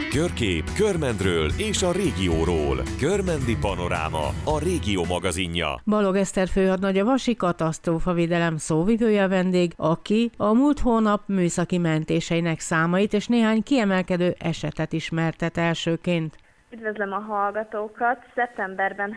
Körkép, Körmendről és a régióról. Körmendi Panoráma, a Régió magazinja. Balog Eszter főhadnagy, a Vasi Katasztrófavédelem szóvivője vendég, aki a múlt hónap műszaki mentéseinek számait és néhány kiemelkedő esetet ismertet elsőként. Üdvözlöm a hallgatókat! Szeptemberben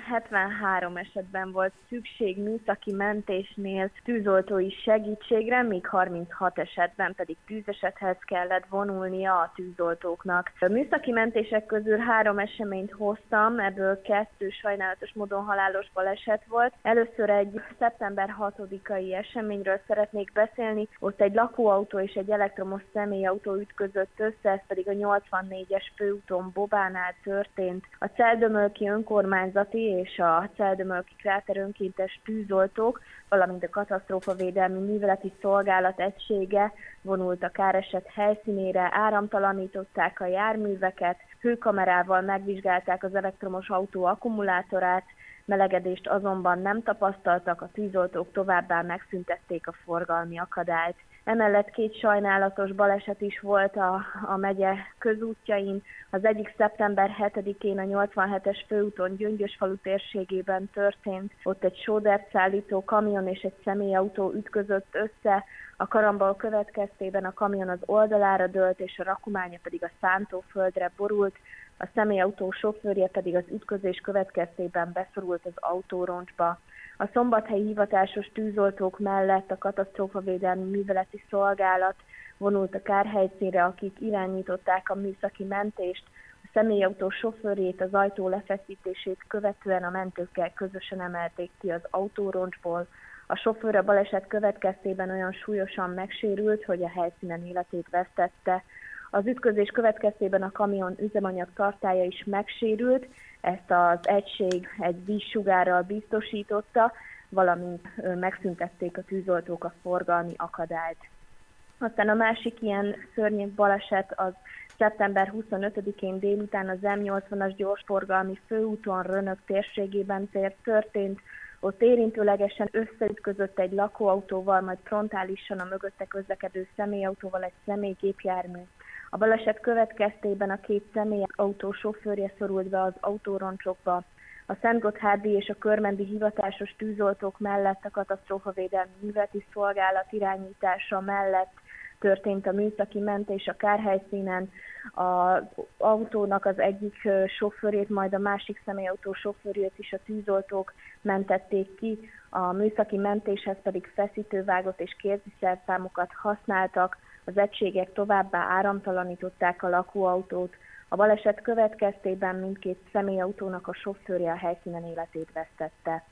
73 esetben volt szükség műszaki mentésnél tűzoltói segítségre, míg 36 esetben pedig tűzesethez kellett vonulnia a tűzoltóknak. A műszaki mentések közül 3 eseményt hoztam, ebből 2 sajnálatos módon halálos baleset volt. Először egy szeptember 6-ai eseményről szeretnék beszélni. Ott egy lakóautó és egy elektromos személyautó ütközött össze, ez pedig a 84-es főúton Bobánál történt. A Celldömölki önkormányzati és a Celldömölki kráter önkéntes tűzoltók, valamint a katasztrófavédelmi műveleti szolgálat egysége vonult a káreset helyszínére, áramtalanították a járműveket, hőkamerával megvizsgálták az elektromos autó akkumulátorát, melegedést azonban nem tapasztaltak, a tűzoltók továbbá megszüntették a forgalmi akadályt. Emellett 2 sajnálatos baleset is volt a megye közútjain. Az egyik szeptember 7-én a 87-es főúton Gyöngyösfalu térségében történt. Ott egy sódert szállító kamion és egy személyautó ütközött össze. A karambol következtében a kamion az oldalára dőlt, és a rakománya pedig a szántóföldre borult. A személyautó sofőrje pedig az ütközés következtében beszorult az autóroncsba. A szombathelyi hivatásos tűzoltók mellett a katasztrófavédelmi műveleti szolgálat vonult a kárhelyszínre, akik irányították a műszaki mentést. A személyautó sofőrjét az ajtó lefeszítését követően a mentőkkel közösen emelték ki az autóroncsból. A sofőr a baleset következtében olyan súlyosan megsérült, hogy a helyszínen életét vesztette. Az ütközés következtében a kamion üzemanyag tartálya is megsérült, ezt az egység egy vízsugárral biztosította, valamint megszüntették a tűzoltók a forgalmi akadályt. Aztán a másik ilyen szörnyű baleset az szeptember 25-én délután az M80-as gyorsforgalmi főúton Rönök térségében történt. Ott érintőlegesen összeütközött egy lakóautóval, majd frontálisan a mögötte közlekedő személyautóval egy személygépjármű. A baleset következtében a 2 személyautó sofőrje szorult be az autóroncsokba. A Szentgotthárdi és a körmendi hivatásos tűzoltók mellett a katasztrófavédelmi műveleti szolgálat irányítása mellett történt a műszaki mentés a kárhelyszínen. Az autónak az egyik sofőrét, majd a másik személyautó sofőrjét is a tűzoltók mentették ki. A műszaki mentéshez pedig feszítővágót és kéziszerszámokat használtak. Az egységek továbbá áramtalanították a lakóautót. A baleset következtében mindkét személyautónak a sofőrje a helyszínen életét vesztette.